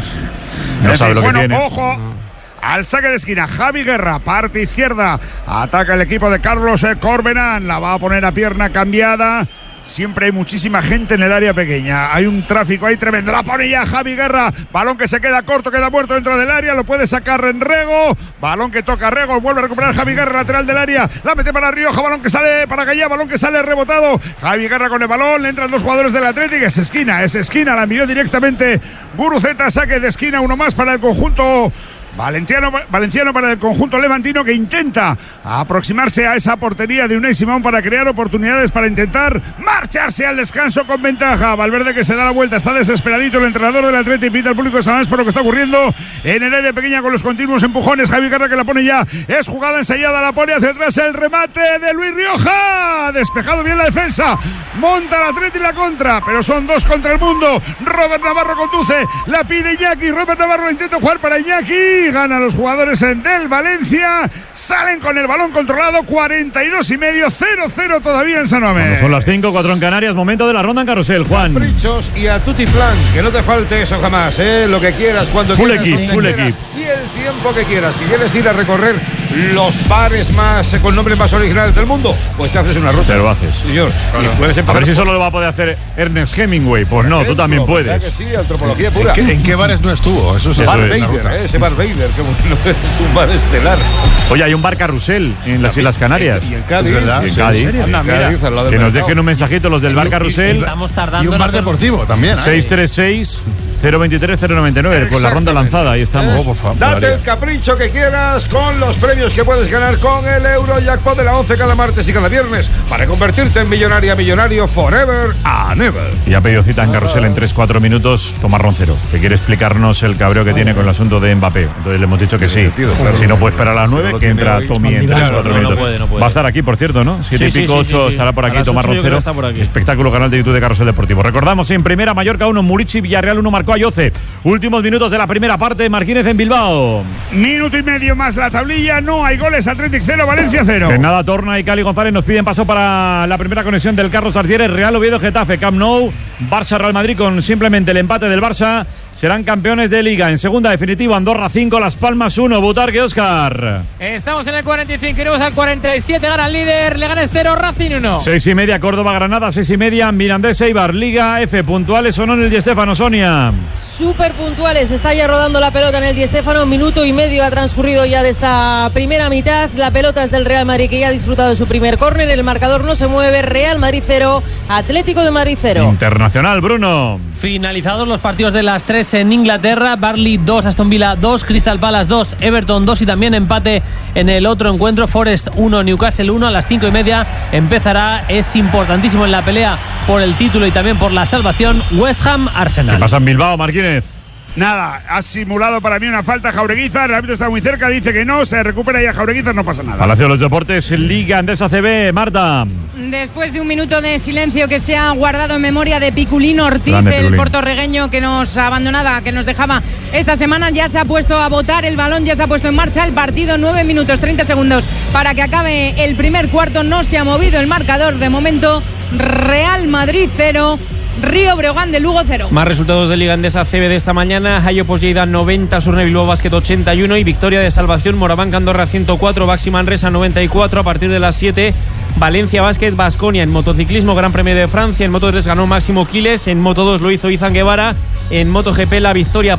No sabe lo bueno, que tiene. Ojo. Al saque de esquina, Javi Guerra, parte izquierda, ataca el equipo de Carlos Corbenán, la va a poner a pierna cambiada. Siempre hay muchísima gente en el área pequeña. Hay un tráfico ahí tremendo. La pone ya Javi Guerra. Balón que se queda corto, queda muerto dentro del área. Lo puede sacar en Rego. Balón que toca Rego. Vuelve a recuperar Javi Guerra, lateral del área. La mete para Rioja. Balón que sale para Gallá. Balón que sale rebotado. Javi Guerra con el balón. Le entran dos jugadores del Atlético. Es esquina, es esquina. La envió directamente Guruceta. Saque de esquina. Uno más para el conjunto Valenciano, Valenciano para el conjunto levantino, que intenta aproximarse a esa portería de Unai Simón para crear oportunidades para intentar marcharse al descanso con ventaja. Valverde que se da la vuelta, está desesperadito el entrenador del Atlético y pide al público de San Mamés por lo que está ocurriendo en el área pequeña con los continuos empujones. Javi Guerra que la pone ya, es jugada ensayada, la pone hacia atrás, el remate de Luis Rioja, despejado bien la defensa, monta el Atlético y la contra, pero son dos contra el mundo. Robert Navarro conduce, la pide Iñaki, Robert Navarro intenta jugar para Iñaki. Ganan los jugadores del Valencia, salen con el balón controlado, cuarenta y dos y medio, cero cero todavía en San Mamés. Son las cinco, cuatro en Canarias, momento de la ronda en carrusel, Juan. Caprichos y a tutti plan, que no te falte eso jamás, ¿eh? Lo que quieras, cuando full quieras, equip, full quieras, equip. y el tiempo que quieras. Que quieres ir a recorrer los bares más eh, con nombres más originales del mundo, pues te haces una ruta. Te lo haces. Señor, claro. Y puedes a ver si solo lo va a poder hacer Ernest Hemingway. Pues no, tú también puedes. Que sí, antropología pura. ¿En qué, ¿En qué bares no estuvo? Eso es Bar es, Vader, eh, ese Bar Vader, que no es un bar estelar. Oye, hay un bar Carrusel en las Islas Canarias. Y en Cádiz. ¿verdad? En Cádiz. Anda, mira. Que nos dejen un mensajito los del bar Carrusel. Estamos tardando. Y un bar deportivo también. seis tres seis, cero veintitrés, cero noventa y nueve con la ronda lanzada. Ahí estamos. Oh, por favor. Date el capricho que quieras con los premios que puedes ganar con el Eurojackpot de la once cada martes y cada viernes para convertirte en millonaria, millonario forever and ever. Y ha pedido cita en Carrusel en tres cuatro minutos Tomás Roncero, que quiere explicarnos el cabreo que tiene con el asunto de Mbappé. Entonces le hemos dicho que sí. Claro. Si no puede esperar a las nueve, que entra Tommy en tres cuatro minutos. No puede, no puede. Va a estar aquí, por cierto, ¿no? siete y pico, ocho, estará por aquí Tomás Roncero. Espectáculo, canal de YouTube de Carrusel Deportivo. Recordamos en primera, Mallorca uno, Murici, Villarreal uno, marcó Ayoce. Últimos minutos de la primera parte, Martínez en Bilbao. Minuto y medio más la tablilla, no hay goles, Atlético cero, Valencia cero. En nada, Torna y Cali González nos piden paso para la primera conexión del Carlos Arcieres, Real Oviedo, Getafe, Camp Nou, Barça, Real Madrid con simplemente el empate del Barça. Serán campeones de Liga. En segunda definitiva, Andorra cinco, Las Palmas uno. Butarque, Óscar. Estamos en el cuarenta y cinco, iremos al cuarenta y siete. Gana el líder, Leganés cero, Racing uno. Seis y media, Córdoba, Granada. Seis y media, Mirandés, Eibar. Liga F. Puntuales o no en el Di Stéfano, Sonia. Súper puntuales. Está ya rodando la pelota en el Di Stéfano. Minuto y medio ha transcurrido ya de esta primera mitad. La pelota es del Real Madrid, que ya ha disfrutado de su primer córner. El marcador no se mueve. Real Madrid cero, Atlético de Madrid cero. Internacional, Bruno. Finalizados los partidos de las tres en Inglaterra, Burnley dos, Aston Villa dos, Crystal Palace dos, Everton dos y también empate en el otro encuentro, Forest uno, Newcastle uno. A las cinco y media empezará, es importantísimo en la pelea por el título y también por la salvación, West Ham Arsenal. ¿Qué pasa en Bilbao, Martínez? Nada, ha simulado para mí una falta Jaureguizar, el árbitro está muy cerca, dice que no, se recupera ya Jaureguizar, no pasa nada. Palacio de los Deportes, Liga Andesa C B, Marta. Después de un minuto de silencio que se ha guardado en memoria de Piculín Ortiz, Grande, el Piculín. puertorriqueño que nos abandonaba, que nos dejaba esta semana, ya se ha puesto a votar el balón, ya se ha puesto en marcha el partido, nueve minutos treinta segundos para que acabe el primer cuarto, no se ha movido el marcador de momento, Real Madrid cero, Río Breogán de Lugo cero. Más resultados de Liga Endesa C B de esta mañana. Hayo Lleida noventa, Surne Bilbao Basket ochenta y uno y victoria de Salvación Moraván Andorra ciento cuatro, Baxi Manresa noventa y cuatro. A partir de las siete, Valencia Basket Baskonia. En motociclismo, Gran Premio de Francia. En Moto tres ganó Máximo Quiles. En Moto dos lo hizo Izan Guevara. En MotoGP la victoria para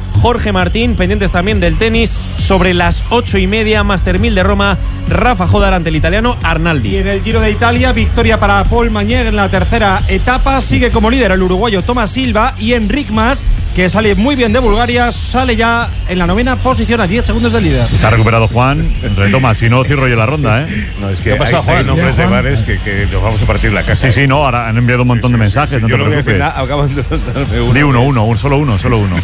Jorge Martín. Pendientes también del tenis sobre las ocho y media, Master mil de Roma, Rafa Jodar ante el italiano Arnaldi. Y en el Giro de Italia, victoria para Paul Mañer en la tercera etapa. Sigue como líder el uruguayo Tomás Silva y Enric Mas, que sale muy bien de Bulgaria, sale ya en la novena posición a diez segundos del líder. Si está recuperado Juan, retoma, si no cierro yo la ronda, ¿eh? No, es que ¿Qué pasa, hay, Juan? hay nombres Juan? de bares que, que nos vamos a partir la casa. Sí, sí, no, ahora han enviado un montón sí, de sí, mensajes, sí, no yo te no voy a decir preocupes. nada, acaban de darme uno. Di uno, uno, un, solo uno, solo uno.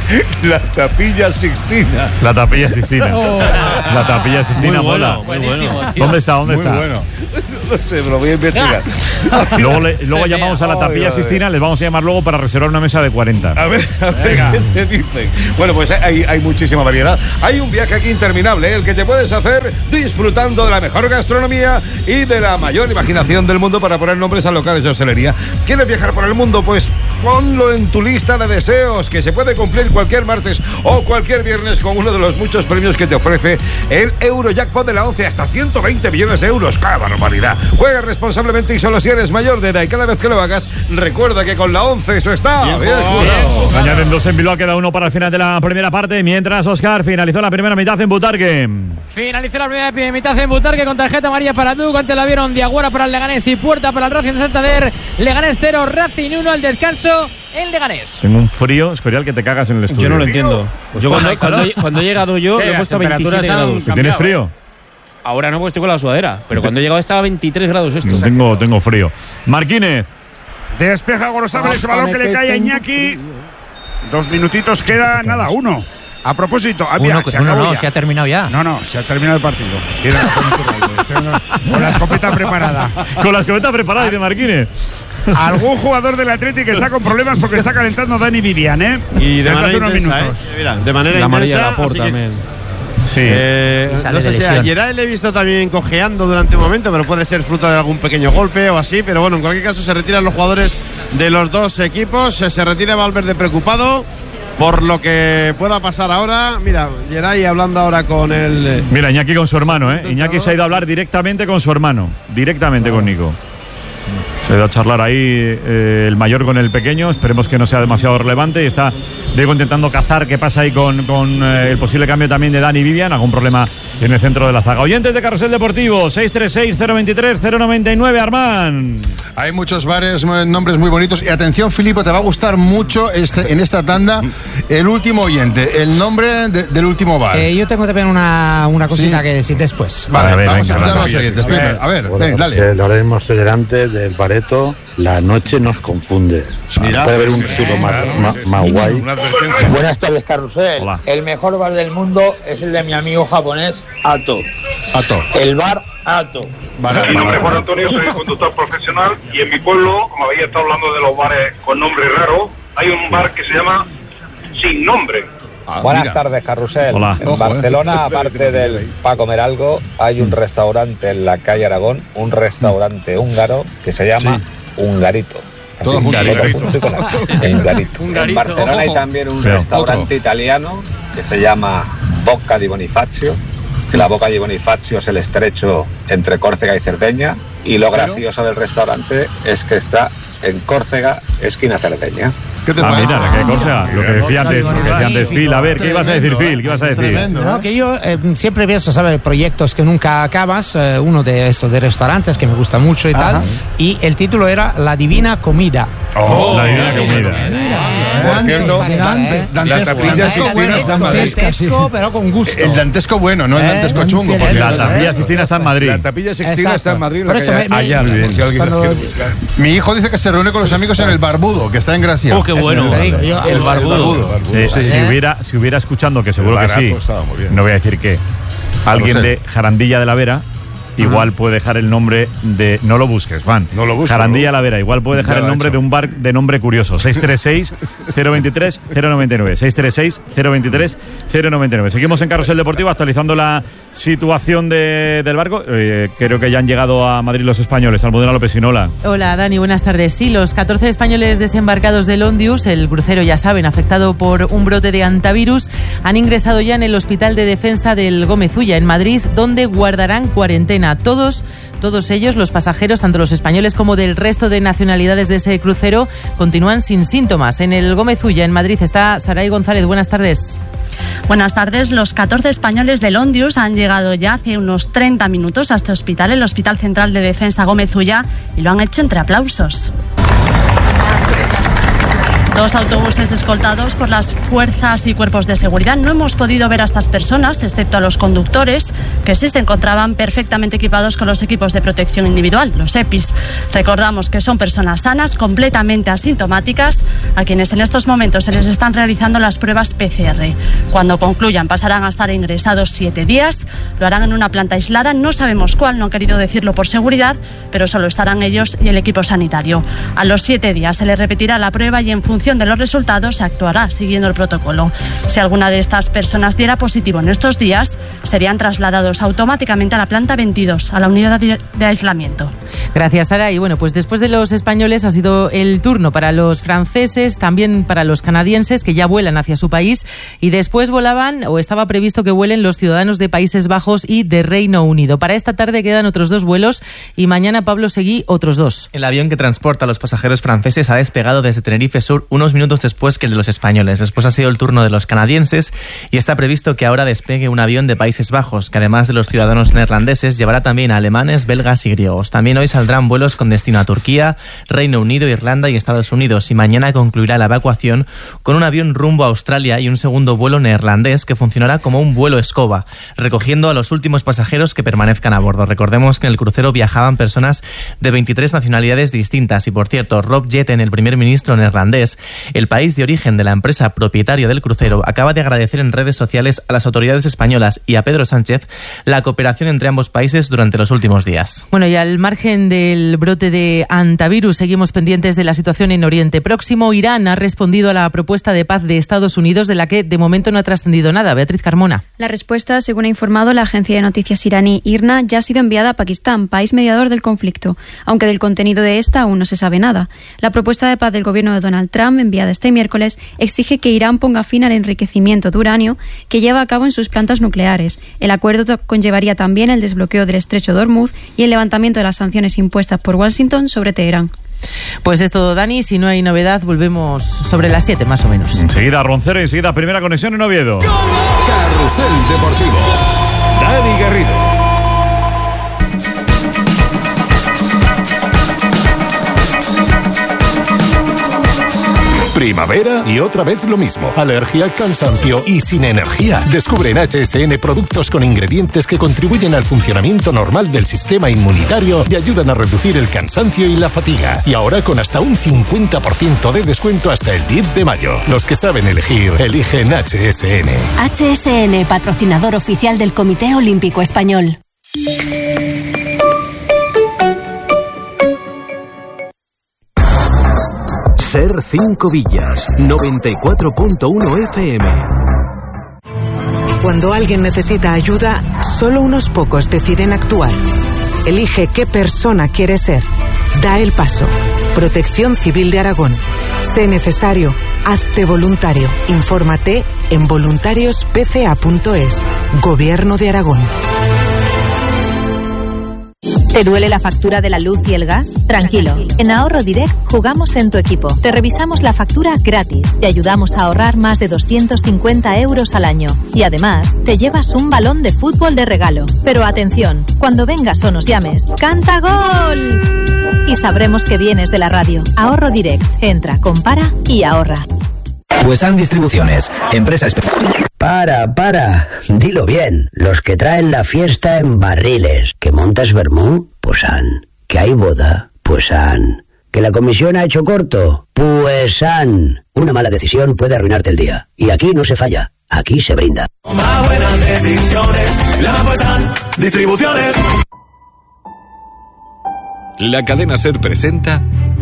La Tapilla Sixtina. La Tapilla Sixtina. Oh. La Tapilla Sixtina muy mola. Bueno, muy bueno. ¿Dónde está? ¿Dónde muy está? Bueno. No sé, lo voy a investigar. Luego, le, luego llamamos a la Tapilla oh, Sixtina, les vamos a llamar luego para reservar una mesa de cuarenta. A ver, a ver qué te dicen. Bueno, pues hay, hay muchísima variedad. Hay un viaje aquí interminable, ¿eh? El que te puedes hacer disfrutando de la mejor gastronomía y de la mayor imaginación del mundo para poner nombres a locales de hostelería. ¿Quieres viajar por el mundo? Pues ponlo en tu lista de deseos, que se puede cumplir cualquier martes o cualquier viernes con uno de los muchos premios que te ofrece el Eurojackpot de la once, hasta ciento veinte millones de euros. ¡Qué barbaridad! Juega responsablemente y solo si eres mayor de edad, y cada vez que lo hagas, recuerda que con la once eso está bien, bien jugado. Añaden dos en Bilbao, queda uno para el final de la primera parte, mientras Oscar finalizó la primera mitad en Butarque. Finalizó la primera mitad en Butarque con tarjeta amarilla para Duque, antes la vieron Diaguara para el Leganés y Puerta para el Racing de Santander. Leganés cero, Racing uno al descanso en Leganés. Tengo un frío, Escorial, que te cagas en el estudio. Yo no lo entiendo. Yo cuando, cuando, cuando he llegado yo le he puesto veintisiete grados. ¿Tienes frío? Ahora no, porque estoy con la sudadera. Pero cuando he llegado estaba veintitrés grados esto. Tengo, tengo frío. Marquínez. Despeja Gorosabel ese balón que le cae a Iñaki. Dos minutitos queda, nada, uno. A propósito, había, uno, se uno no, ya. se ha terminado ya. No, no, se ha terminado el partido. Queda con la escopeta preparada. Con la escopeta preparada, dice Marquínez. Algún jugador del Athletic está con problemas porque está calentando Dani Vivian, ¿eh? Y de Desde manera hace unos intensa, minutos. ¿eh? Mira, de manera la amarilla intensa. de Laporta también. Sí. Eh, no sé si a Geray le he visto también cojeando durante un momento, pero puede ser fruto de algún pequeño golpe o así. Pero bueno, en cualquier caso se retiran los jugadores de los dos equipos. Se retira Valverde preocupado por lo que pueda pasar ahora. Mira, Geray hablando ahora con el... Mira, Iñaki con su hermano, ¿eh? Iñaki se ha ido a hablar directamente con su hermano. Directamente oh. con Nico. Se ha ido a charlar ahí eh, el mayor con el pequeño. Esperemos que no sea demasiado relevante. Y está, digo, intentando cazar qué pasa ahí con, con eh, el posible cambio también de Dani Vivian. Algún problema en el centro de la zaga. Oyentes de Carrusel Deportivo, seis tres seis, cero dos tres, cero nueve nueve, Armán. Hay muchos bares, nombres muy bonitos. Y atención, Filipo, te va a gustar mucho este, en esta tanda el último oyente, el nombre de, del último bar. Eh, yo tengo también una, una cosita ¿Sí? que decir después. Vale, a ver, vamos venga, a escuchar a los oyentes. Primero, a ver, bueno, ven, dale. José Lorenzo delante del Bareto, la noche nos confunde. Mira, puede haber un sí, título más, claro, más, sí, más sí, guay. Buenas tardes, Carrusel. Hola. El mejor bar del mundo es el de mi amigo japonés Ato. Ato. El bar Ato. Vale, mi nombre es Juan Antonio, soy conductor profesional y en mi pueblo, como había estado hablando de los bares con nombre raro, hay un bar que se llama Sin Nombre. Ah, Buenas mira. tardes, Carrusel. Hola. En Ojo, Barcelona, eh. aparte del para comer algo, hay un restaurante en la calle Aragón, un restaurante húngaro que se llama sí. Hungarito. Todo Así, Hungarito. todo junto con la- Hungarito. En Barcelona hay también un Pero, restaurante otro. italiano que se llama Bocca di Bonifacio, que la Bocca di Bonifacio es el estrecho entre Córcega y Cerdeña, y lo gracioso del restaurante es que está en Córcega, esquina Cerdeña. ¿Qué te Ah, parece? mira, la que cosa, lo que decía antes, lo que decía antes Phil. A ver, ¿qué ibas a decir, Phil? ¿Qué ibas a decir? Tremendo, No, ¿eh? que yo eh, siempre pienso, ¿sabes? Proyectos que nunca acabas. eh, uno de estos de restaurantes que me gusta mucho y Ajá. tal. Y el título era La Divina Comida. Oh, la divina comida. Por cierto, Dante- la Tapilla Sixtina está en Madrid. Dantesco, pero con gusto. El dantesco bueno, no el Eh, dantesco chungo. por la cierto. La Tapilla Sixtina está en Madrid. La Tapilla Sixtina Exacto. está en Madrid. Por la eso calle- me- me- Allá, muy bien. Si alguien Cuando- quiere buscar. Mi hijo dice que se reúne con los amigos en el Barbudo, que está en Gracia. Oh, qué bueno. Te digo, yo- El barbudo. Eh, sí. si, hubiera, si hubiera escuchando, que seguro El que barato sí, estaba muy bien. no voy a decir qué, alguien sé. de Jarandilla de la Vera, igual puede dejar el nombre de... No lo busques, Juan. No lo busco, Jarandilla no. de la Vera, igual puede dejar Ya el lo ha nombre hecho. de un bar de nombre curioso. seis tres seis, cero dos tres, cero nueve nueve. seis tres seis, cero dos tres, cero nueve nueve. Seguimos en Carrusel Deportivo actualizando la situación de, del barco. Eh, creo que ya han llegado a Madrid los españoles. Almudena López Sinola. Hola Dani, buenas tardes. Sí, los catorce españoles desembarcados del Ondius, el crucero ya saben, afectado por un brote de hantavirus, han ingresado ya en el Hospital de Defensa del Gómez Ulla en Madrid, donde guardarán cuarentena. cuarentena. Todos, todos ellos, los pasajeros, tanto los españoles como del resto de nacionalidades de ese crucero, continúan sin síntomas. En el Gómez Ulla, en Madrid, está Saray González. Buenas tardes. Buenas tardes. Los catorce españoles del Ondius han llegado ya hace unos treinta minutos a este hospital, el Hospital Central de Defensa Gómez Ulla, y lo han hecho entre aplausos. Dos autobuses escoltados por las fuerzas y cuerpos de seguridad. No hemos podido ver a estas personas, excepto a los conductores, que sí se encontraban perfectamente equipados con los equipos de protección individual, los E P Is. Recordamos que son personas sanas, completamente asintomáticas, a quienes en estos momentos se les están realizando las pruebas P C R. Cuando concluyan, pasarán a estar ingresados siete días. Lo harán en una planta aislada, no sabemos cuál, no han querido decirlo por seguridad, pero solo estarán ellos y el equipo sanitario. A los siete días se les repetirá la prueba y en función de los resultados se actuará siguiendo el protocolo. Si alguna de estas personas diera positivo en estos días, serían trasladados automáticamente a la planta veintidós, a la unidad de aislamiento. Gracias, Sara. Y bueno, pues después de los españoles ha sido el turno para los franceses, también para los canadienses, que ya vuelan hacia su país, y después volaban, o estaba previsto que vuelen, los ciudadanos de Países Bajos y de Reino Unido. Para esta tarde quedan otros dos vuelos y mañana, Pablo Seguí, otros dos. El avión que transporta a los pasajeros franceses ha despegado desde Tenerife Sur unos minutos después que el de los españoles. Después ha sido el turno de los canadienses y está previsto que ahora despegue un avión de Países Bajos, que además de los ciudadanos neerlandeses llevará también a alemanes, belgas y griegos. También hoy saldrán vuelos con destino a Turquía, Reino Unido, Irlanda y Estados Unidos, y mañana concluirá la evacuación con un avión rumbo a Australia y un segundo vuelo neerlandés que funcionará como un vuelo escoba, recogiendo a los últimos pasajeros que permanezcan a bordo. Recordemos que en el crucero viajaban personas de veintitrés nacionalidades distintas y, por cierto, Rob Jetten, el primer ministro neerlandés, el país de origen de la empresa propietaria del crucero, acaba de agradecer en redes sociales a las autoridades españolas y a Pedro Sánchez la cooperación entre ambos países durante los últimos días. Bueno, y al margen del brote de antivirus, seguimos pendientes de la situación en Oriente Próximo. Irán ha respondido a la propuesta de paz de Estados Unidos, de la que de momento no ha trascendido nada. Beatriz Carmona. La respuesta, según ha informado la agencia de noticias iraní I R N A, ya ha sido enviada a Pakistán, país mediador del conflicto, aunque del contenido de esta aún no se sabe nada. La propuesta de paz del gobierno de Donald Trump, enviada este miércoles, exige que Irán ponga fin al enriquecimiento de uranio que lleva a cabo en sus plantas nucleares. El acuerdo conllevaría también el desbloqueo del estrecho de Hormuz y el levantamiento de las sanciones impuestas por Washington sobre Teherán. Pues es todo, Dani. Si no hay novedad, volvemos sobre las siete más o menos. Enseguida Roncero, enseguida primera conexión en Oviedo. Carrusel Deportivo. Dani Garrido. Primavera y otra vez lo mismo. Alergia, cansancio y sin energía. Descubre en H S N productos con ingredientes que contribuyen al funcionamiento normal del sistema inmunitario y ayudan a reducir el cansancio y la fatiga. Y ahora con hasta un cincuenta por ciento de descuento hasta el diez de mayo. Los que saben elegir, eligen H S N. H S N, patrocinador oficial del Comité Olímpico Español. Ser cinco Villas, noventa y cuatro punto uno F M. Cuando alguien necesita ayuda, solo unos pocos deciden actuar. Elige qué persona quieres ser. Da el paso. Protección Civil de Aragón. Sé necesario. Hazte voluntario. Infórmate en voluntarios p c a punto es. Gobierno de Aragón. ¿Te duele la factura de la luz y el gas? Tranquilo. En Ahorro Direct jugamos en tu equipo. Te revisamos la factura gratis. Te ayudamos a ahorrar más de doscientos cincuenta euros al año. Y además, te llevas un balón de fútbol de regalo. Pero atención, cuando vengas o nos llames, ¡canta gol! Y sabremos que vienes de la radio. Ahorro Direct. Entra, compara y ahorra. Puesan Distribuciones, empresa especial. Para, para, dilo bien. Los que traen la fiesta en barriles. ¿Que montas vermú? Pues han. ¿Que hay boda? Pues han. ¿Que la comisión ha hecho corto? Pues han. Una mala decisión puede arruinarte el día. Y aquí no se falla. Aquí se brinda. Más buenas decisiones, la Puesan Distribuciones. La cadena SER presenta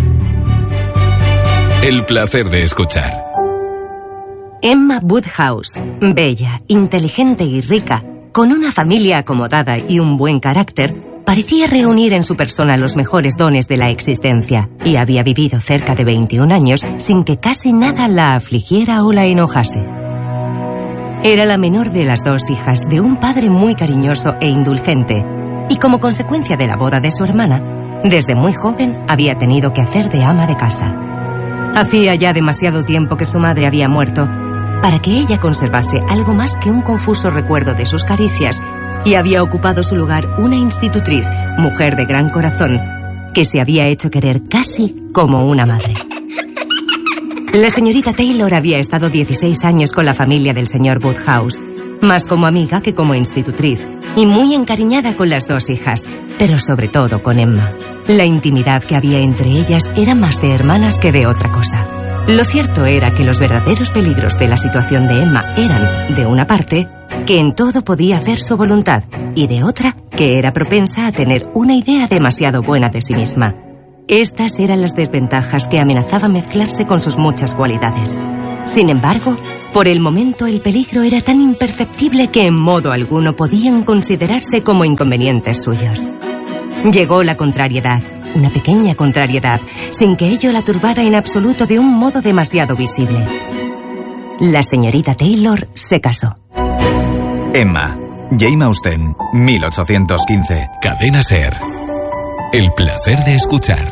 El placer de escuchar. Emma Woodhouse, bella, inteligente y rica, con una familia acomodada y un buen carácter, parecía reunir en su persona los mejores dones de la existencia y había vivido cerca de veintiún años sin que casi nada la afligiera o la enojase. Era la menor de las dos hijas de un padre muy cariñoso e indulgente y como consecuencia de la boda de su hermana, desde muy joven había tenido que hacer de ama de casa. Hacía ya demasiado tiempo que su madre había muerto para que ella conservase algo más que un confuso recuerdo de sus caricias, y había ocupado su lugar una institutriz, mujer de gran corazón, que se había hecho querer casi como una madre. La señorita Taylor había estado dieciséis años con la familia del señor Woodhouse, más como amiga que como institutriz, y muy encariñada con las dos hijas, pero sobre todo con Emma. La intimidad que había entre ellas era más de hermanas que de otra cosa. Lo cierto era que los verdaderos peligros de la situación de Emma eran, de una parte, que en todo podía hacer su voluntad, y de otra, que era propensa a tener una idea demasiado buena de sí misma. Estas eran las desventajas que amenazaban mezclarse con sus muchas cualidades. Sin embargo, por el momento el peligro era tan imperceptible que en modo alguno podían considerarse como inconvenientes suyos. Llegó la contrariedad, una pequeña contrariedad, sin que ello la turbara en absoluto de un modo demasiado visible. La señorita Taylor se casó. Emma, Jane Austen, mil ochocientos quince. Cadena SER. El placer de escuchar.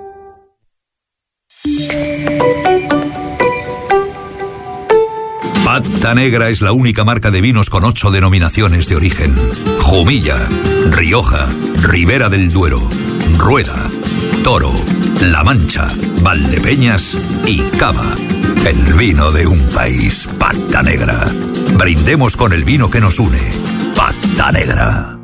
Pata Negra es la única marca de vinos con ocho denominaciones de origen. Jumilla, Rioja, Ribera del Duero, Rueda, Toro, La Mancha, Valdepeñas y Cava. El vino de un país, Pata Negra. Brindemos con el vino que nos une, Pata Negra.